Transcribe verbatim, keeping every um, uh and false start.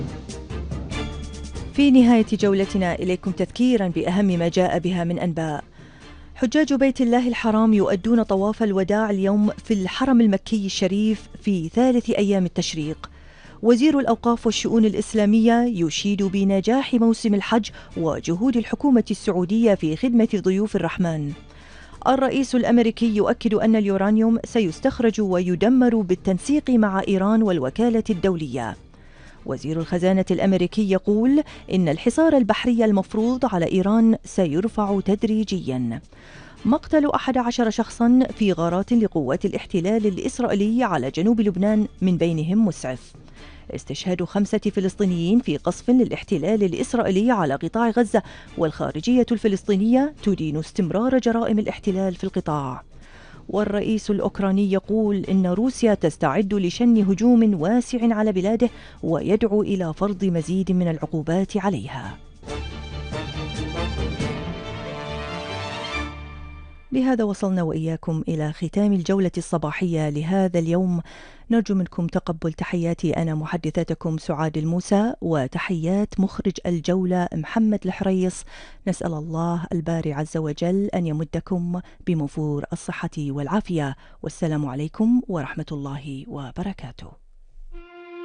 في نهاية جولتنا إليكم تذكيرا بأهم ما جاء بها من أنباء. حجاج بيت الله الحرام يؤدون طواف الوداع اليوم في الحرم المكي الشريف في ثالث أيام التشريق. وزير الأوقاف والشؤون الإسلامية يشيد بنجاح موسم الحج وجهود الحكومة السعودية في خدمة ضيوف الرحمن. الرئيس الأمريكي يؤكد أن اليورانيوم سيستخرج ويدمر بالتنسيق مع إيران والوكالة الدولية. وزير الخزانة الأمريكي يقول إن الحصار البحري المفروض على إيران سيرفع تدريجياً. مقتل أحد عشر شخصاً في غارات لقوات الاحتلال الإسرائيلي على جنوب لبنان من بينهم مسعف. استشهاد خمسة فلسطينيين في قصف للاحتلال الإسرائيلي على قطاع غزة، والخارجية الفلسطينية تدين استمرار جرائم الاحتلال في القطاع. والرئيس الأوكراني يقول إن روسيا تستعد لشن هجوم واسع على بلاده ويدعو إلى فرض مزيد من العقوبات عليها. بهذا وصلنا وإياكم إلى ختام الجولة الصباحية لهذا اليوم. نرجو منكم تقبل تحياتي أنا محدثتكم سعاد الموسى، وتحيات مخرج الجولة محمد الحريص. نسأل الله الباري عز وجل أن يمدكم بموفور الصحة والعافية، والسلام عليكم ورحمة الله وبركاته.